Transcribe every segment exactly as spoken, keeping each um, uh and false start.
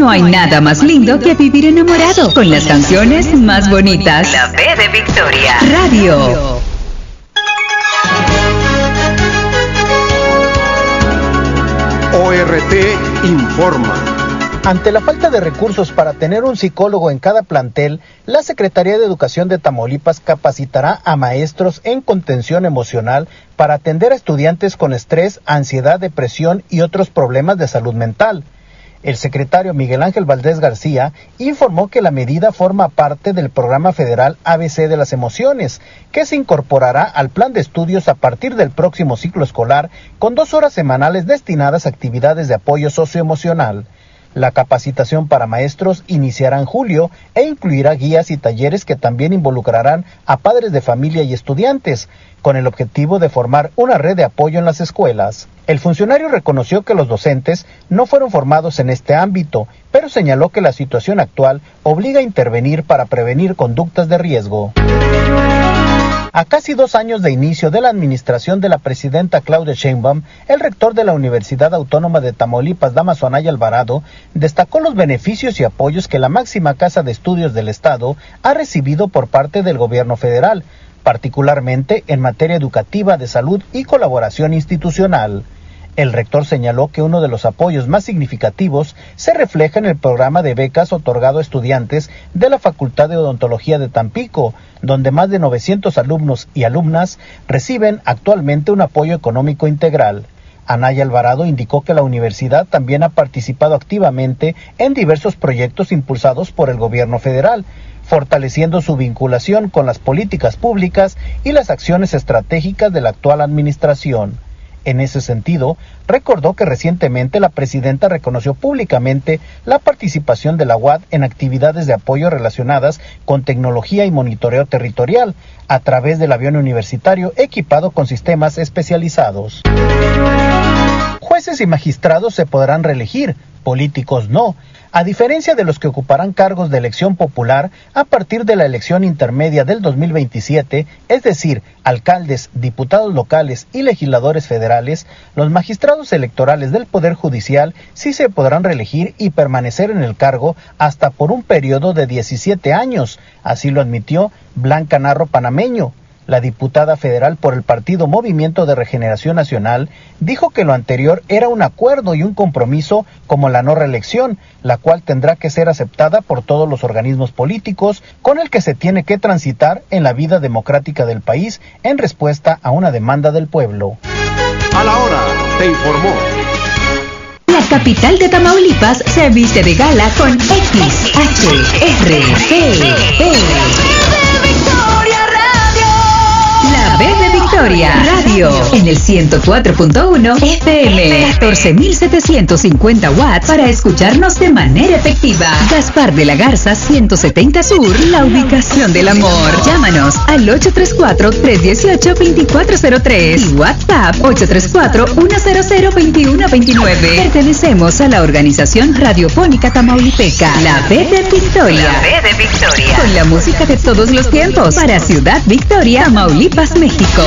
No hay nada más lindo que vivir enamorado con las canciones más bonitas. La B de Victoria Radio. O R T informa. Ante la falta de recursos para tener un psicólogo en cada plantel, la Secretaría de Educación de Tamaulipas capacitará a maestros en contención emocional para atender a estudiantes con estrés, ansiedad, depresión y otros problemas de salud mental. El secretario Miguel Ángel Valdés García informó que la medida forma parte del programa federal A B C de las emociones, que se incorporará al plan de estudios a partir del próximo ciclo escolar, con dos horas semanales destinadas a actividades de apoyo socioemocional. La capacitación para maestros iniciará en julio e incluirá guías y talleres que también involucrarán a padres de familia y estudiantes, con el objetivo de formar una red de apoyo en las escuelas. El funcionario reconoció que los docentes no fueron formados en este ámbito, pero señaló que la situación actual obliga a intervenir para prevenir conductas de riesgo. A casi dos años de inicio de la administración de la presidenta Claudia Sheinbaum, el rector de la Universidad Autónoma de Tamaulipas, Dámaso Anaya Alvarado, destacó los beneficios y apoyos que la máxima casa de estudios del Estado ha recibido por parte del gobierno federal, particularmente en materia educativa, de salud y colaboración institucional. El rector señaló que uno de los apoyos más significativos se refleja en el programa de becas otorgado a estudiantes de la Facultad de Odontología de Tampico, donde más de novecientos alumnos y alumnas reciben actualmente un apoyo económico integral. Anaya Alvarado indicó que la universidad también ha participado activamente en diversos proyectos impulsados por el gobierno federal, fortaleciendo su vinculación con las políticas públicas y las acciones estratégicas de la actual administración. En ese sentido, recordó que recientemente la presidenta reconoció públicamente la participación de la U A D en actividades de apoyo relacionadas con tecnología y monitoreo territorial, a través del avión universitario equipado con sistemas especializados. Jueces y magistrados se podrán reelegir, políticos no, a diferencia de los que ocuparán cargos de elección popular a partir de la elección intermedia del dos mil veintisiete, es decir, alcaldes, diputados locales y legisladores federales. Los magistrados electorales del Poder Judicial sí se podrán reelegir y permanecer en el cargo hasta por un periodo de diecisiete años, así lo admitió Blanca Narro Panameño. La diputada federal por el partido Movimiento de Regeneración Nacional dijo que lo anterior era un acuerdo y un compromiso como la no reelección, la cual tendrá que ser aceptada por todos los organismos políticos con el que se tiene que transitar en la vida democrática del país en respuesta a una demanda del pueblo. A la hora, te informó. La capital de Tamaulipas se viste de gala con X H R T P. La B de Victoria Radio en el ciento cuatro punto uno F M, catorce mil setecientos cincuenta watts para escucharnos de manera efectiva. Gaspar de la Garza ciento setenta Sur, la ubicación del amor. Llámanos al ocho tres cuatro, tres uno ocho, dos cuatro cero tres y WhatsApp ocho tres cuatro, uno cero cero, dos uno dos nueve. Pertenecemos a la organización radiofónica tamaulipeca, La B de Victoria. La B de Victoria. Con la música de todos los tiempos para Ciudad Victoria, Tamaulipas, México.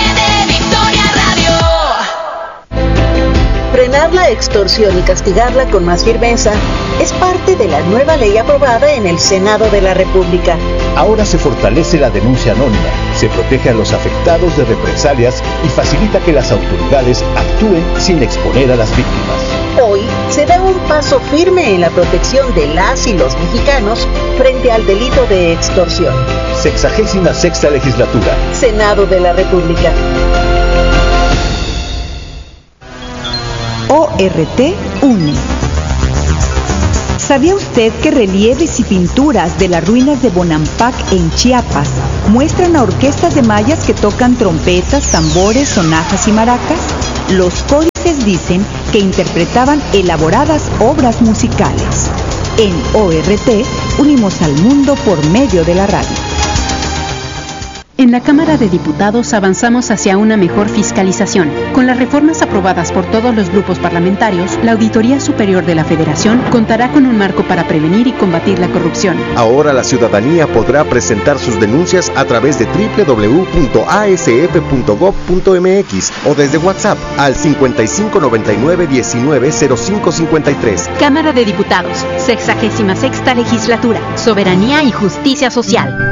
Frenar la extorsión y castigarla con más firmeza es parte de la nueva ley aprobada en el Senado de la República. Ahora se fortalece la denuncia anónima, se protege a los afectados de represalias y facilita que las autoridades actúen sin exponer a las víctimas. Hoy se da un paso firme en la protección de las y los mexicanos frente al delito de extorsión. Sexagésima sexta legislatura. Senado de la República. O R T une. ¿Sabía usted que relieves y pinturas de las ruinas de Bonampak en Chiapas muestran a orquestas de mayas que tocan trompetas, tambores, sonajas y maracas? Los códices dicen que interpretaban elaboradas obras musicales. En O R T unimos al mundo por medio de la radio. En la Cámara de Diputados avanzamos hacia una mejor fiscalización. Con las reformas aprobadas por todos los grupos parlamentarios, la Auditoría Superior de la Federación contará con un marco para prevenir y combatir la corrupción. Ahora la ciudadanía podrá presentar sus denuncias a través de doble u doble u doble u punto a s f punto gob punto m x o desde WhatsApp al cincuenta y cinco noventa y nueve diecinueve cero cinco cincuenta y tres. Cámara de Diputados, sexagésima sexta legislatura, Soberanía y Justicia Social.